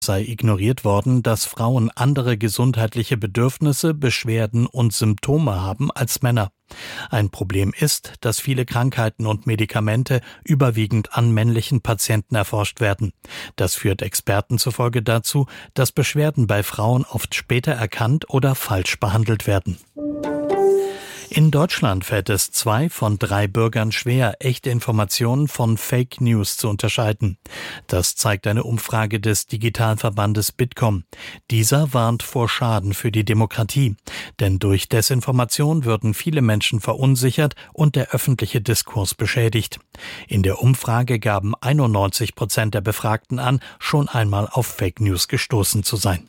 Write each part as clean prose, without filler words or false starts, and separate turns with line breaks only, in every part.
sei ignoriert worden, dass Frauen andere gesundheitliche Bedürfnisse, Beschwerden und Symptome haben als Männer. Ein Problem ist, dass viele Krankheiten und Medikamente überwiegend an männlichen Patienten erforscht werden. Das führt Experten zufolge dazu, dass Beschwerden bei Frauen oft später erkannt oder falsch behandelt werden. In Deutschland fällt es 2 von 3 Bürgern schwer, echte Informationen von Fake News zu unterscheiden. Das zeigt eine Umfrage des Digitalverbandes Bitkom. Dieser warnt vor Schaden für die Demokratie. Denn durch Desinformation würden viele Menschen verunsichert und der öffentliche Diskurs beschädigt. In der Umfrage gaben 91% der Befragten an, schon einmal auf Fake News gestoßen zu sein.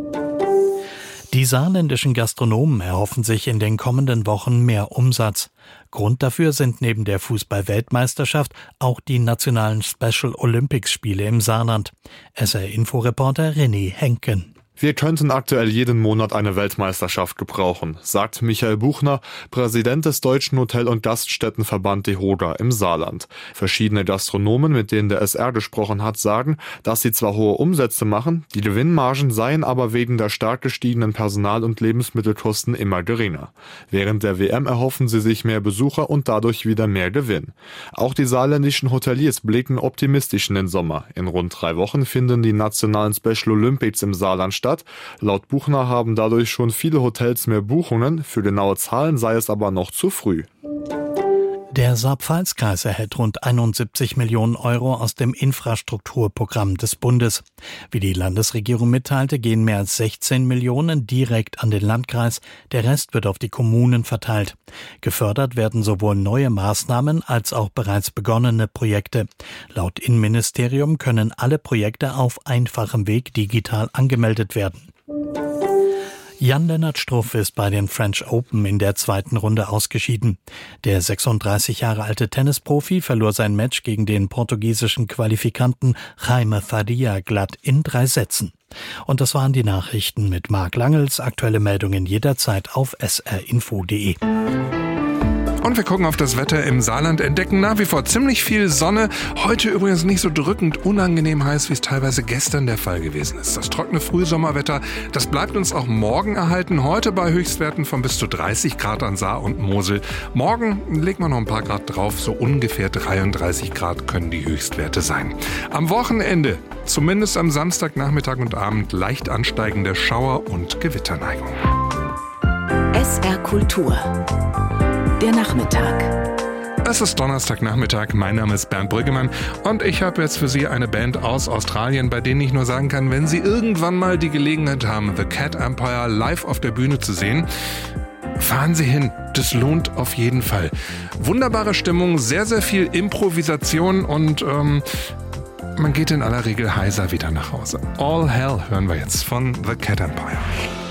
Die saarländischen Gastronomen erhoffen sich in den kommenden Wochen mehr Umsatz. Grund dafür sind neben der Fußball-Weltmeisterschaft auch die nationalen Special Olympics Spiele im Saarland. SR-Info-Reporter René Henken.
Wir könnten aktuell jeden Monat eine Weltmeisterschaft gebrauchen, sagt Michael Buchner, Präsident des Deutschen Hotel- und Gaststättenverband DEHOGA im Saarland. Verschiedene Gastronomen, mit denen der SR gesprochen hat, sagen, dass sie zwar hohe Umsätze machen, die Gewinnmargen seien aber wegen der stark gestiegenen Personal- und Lebensmittelkosten immer geringer. Während der WM erhoffen sie sich mehr Besucher und dadurch wieder mehr Gewinn. Auch die saarländischen Hoteliers blicken optimistisch in den Sommer. In rund 3 Wochen finden die nationalen Special Olympics im Saarland statt. Laut Buchner haben dadurch schon viele Hotels mehr Buchungen, für genaue Zahlen sei es aber noch zu früh.
Der Saar-Pfalz-Kreis erhält rund 71 Millionen Euro aus dem Infrastrukturprogramm des Bundes. Wie die Landesregierung mitteilte, gehen mehr als 16 Millionen direkt an den Landkreis, der Rest wird auf die Kommunen verteilt. Gefördert werden sowohl neue Maßnahmen als auch bereits begonnene Projekte. Laut Innenministerium können alle Projekte auf einfachem Weg digital angemeldet werden. Jan-Lennart Struff ist bei den French Open in der 2. Runde ausgeschieden. Der 36 Jahre alte Tennisprofi verlor sein Match gegen den portugiesischen Qualifikanten Jaime Faria glatt in 3 Sätzen. Und das waren die Nachrichten mit Marc Langels. Aktuelle Meldungen jederzeit auf srinfo.de.
Und wir gucken auf das Wetter im Saarland, entdecken nach wie vor ziemlich viel Sonne. Heute übrigens nicht so drückend unangenehm heiß, wie es teilweise gestern der Fall gewesen ist. Das trockene Frühsommerwetter, das bleibt uns auch morgen erhalten. Heute bei Höchstwerten von bis zu 30 Grad an Saar und Mosel. Morgen legen wir noch ein paar Grad drauf, so ungefähr 33 Grad können die Höchstwerte sein. Am Wochenende, zumindest am Samstagnachmittag und Abend, leicht ansteigende Schauer- und Gewitterneigung.
SR Kultur. Der Nachmittag.
Es ist Donnerstagnachmittag, mein Name ist Bernd Brüggemann und ich habe jetzt für Sie eine Band aus Australien, bei denen ich nur sagen kann, wenn Sie irgendwann mal die Gelegenheit haben, The Cat Empire live auf der Bühne zu sehen, fahren Sie hin, das lohnt auf jeden Fall. Wunderbare Stimmung, sehr, sehr viel Improvisation und man geht in aller Regel heiser wieder nach Hause. All Hell hören wir jetzt von The Cat Empire.